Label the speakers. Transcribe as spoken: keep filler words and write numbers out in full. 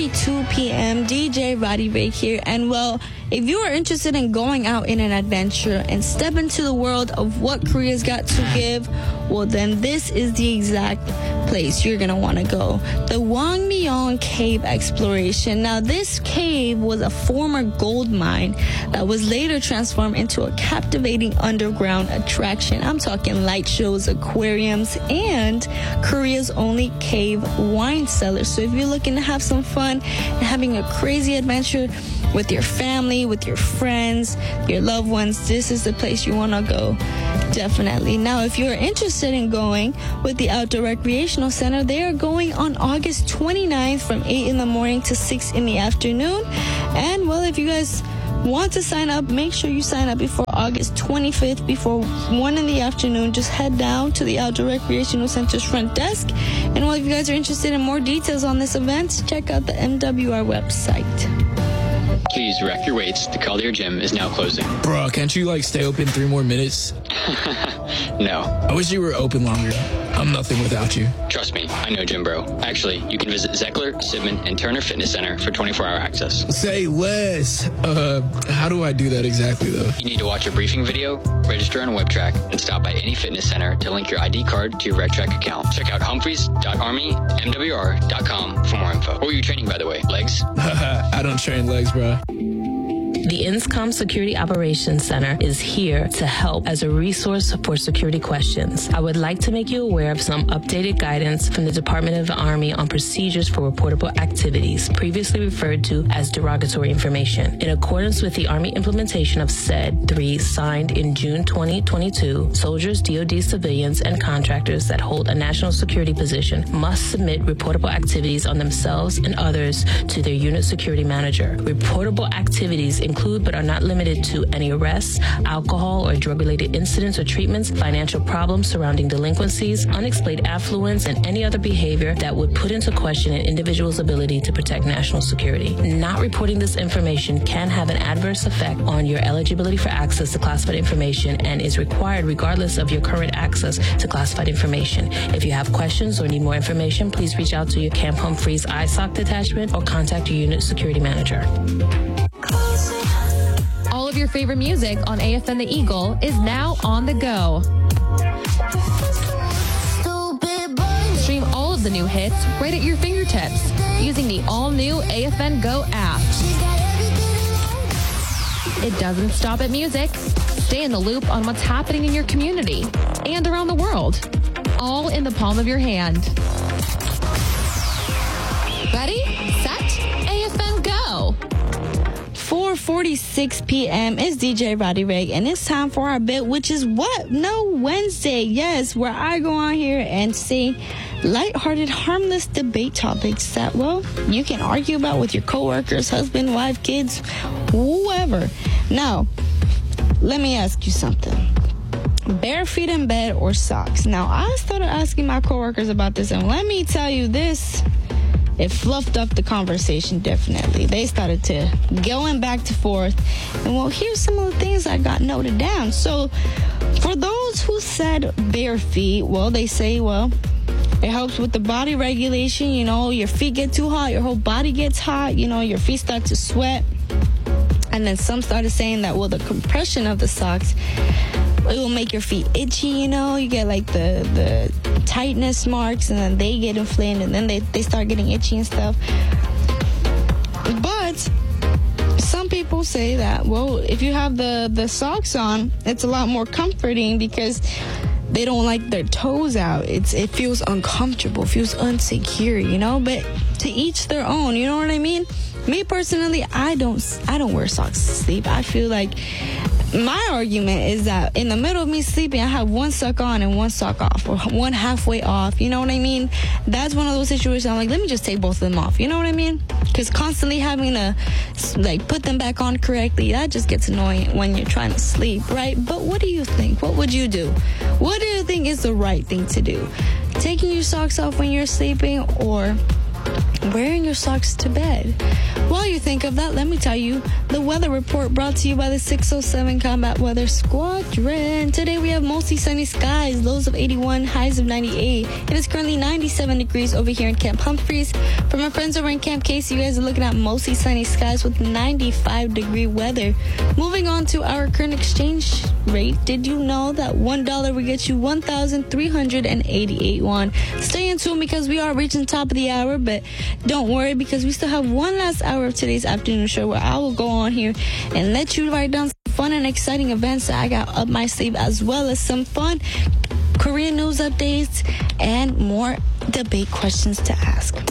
Speaker 1: forty-two p.m. D J Roddy Ray here. And well, if you are interested in going out in an adventure and step into the world of what Korea's got to give, well, then this is the exact place you're going to want to go. The Wangmyeong Cave Exploration. Now, this cave was a former gold mine that was later transformed into a captivating underground attraction. I'm talking light shows, aquariums, and Korea's only cave wine cellar. So if you're looking to have some fun and having a crazy adventure with your family, with your friends, your loved ones, this is the place you want to go. Definitely. Now, if you're interested in going with the Outdoor Recreational Center, they are going on August twenty-ninth from eight in the morning to six in the afternoon. And, well, if you guys want to sign up, make sure you sign up before August twenty-fifth, before one in the afternoon. Just head down to the Outdoor Recreational Center's front desk. And, well, if you guys are interested in more details on this event, check out the M W R website.
Speaker 2: Please rack your weights. The Collier Gym is now closing.
Speaker 3: Bro, can't you, like, stay open three more minutes?
Speaker 2: No.
Speaker 3: I wish you were open longer. I'm nothing without you.
Speaker 2: Trust me, I know Gym Bro. Actually, you can visit Zeckler, Sidman, and Turner Fitness Center for twenty-four hour access.
Speaker 3: Say less. Uh, how do I do that exactly, though?
Speaker 2: You need to watch a briefing video, register on WebTrack, and stop by any fitness center to link your I D card to your RedTrack account. Check out humphreys dot army m w r dot com for more info. What were you training, by the way? Legs?
Speaker 3: I don't train legs, bro.
Speaker 4: The INSCOM Security Operations Center is here to help as a resource for security questions. I would like to make you aware of some updated guidance from the Department of the Army on procedures for reportable activities, previously referred to as derogatory information. In accordance with the Army implementation of S E D three signed in June twenty twenty-two, soldiers, D O D civilians, and contractors that hold a national security position must submit reportable activities on themselves and others to their unit security manager. Reportable activities include but are not limited to any arrests, alcohol or drug-related incidents or treatments, financial problems surrounding delinquencies, unexplained affluence, and any other behavior that would put into question an individual's ability to protect national security. Not reporting this information can have an adverse effect on your eligibility for access to classified information and is required regardless of your current access to classified information. If you have questions or need more information, please reach out to your Camp Humphreys I S O C detachment or contact your unit security manager.
Speaker 5: All of your favorite music on A F N The Eagle is now on the go. Stream all of the new hits right at your fingertips using the all-new A F N Go app. It doesn't stop at music. Stay in the loop on what's happening in your community and around the world, all in the palm of your hand. Ready, set, A F N Go!
Speaker 1: four forty-six p.m. It's D J Roddy Ray, and it's time for our bit, which is what? No Wednesday. Yes, where I go on here and say lighthearted, harmless debate topics that, well, you can argue about with your coworkers, husband, wife, kids, whoever. Now, let me ask you something. Bare feet in bed or socks? Now, I started asking my coworkers about this, and let me tell you this. It fluffed up the conversation, definitely. They started to going back to forth. And, well, here's some of the things I got noted down. So, for those who said bare feet, well, they say, well, it helps with the body regulation. You know, your feet get too hot, your whole body gets hot. You know, your feet start to sweat. And then some started saying that, well, the compression of the socks, it will make your feet itchy, you know. You get, like, the, the tightness marks, and then they get inflamed, and then they, they start getting itchy and stuff. But some people say that, well, if you have the, the socks on, it's a lot more comforting because they don't like their toes out. It's It feels uncomfortable, feels unsecure, you know. But to each their own, you know what I mean? Me personally, I don't I don't wear socks to sleep. I feel like my argument is that in the middle of me sleeping, I have one sock on and one sock off, or one halfway off. You know what I mean? That's one of those situations I'm like, let me just take both of them off. You know what I mean? Because constantly having to, like, put them back on correctly, that just gets annoying when you're trying to sleep, right? But what do you think? What would you do? What do you think is the right thing to do? Taking your socks off when you're sleeping, or wearing your socks to bed. While you think of that, let me tell you the weather report brought to you by the six oh seven Combat Weather Squadron. Today we have mostly sunny skies, lows of eighty-one, highs of ninety-eight. It is currently ninety-seven degrees over here in Camp Humphreys. For my friends over in Camp Casey, you guys are looking at mostly sunny skies with ninety-five degree weather. Moving on to our current exchange rate, did you know that one dollar will get you one thousand three hundred eighty-eight won? Stay in tune because we are reaching the top of the hour, but don't worry because we still have one last hour of today's afternoon show where I will go on here and let you write down some fun and exciting events that I got up my sleeve, as well as some fun Korean news updates and more debate questions to ask.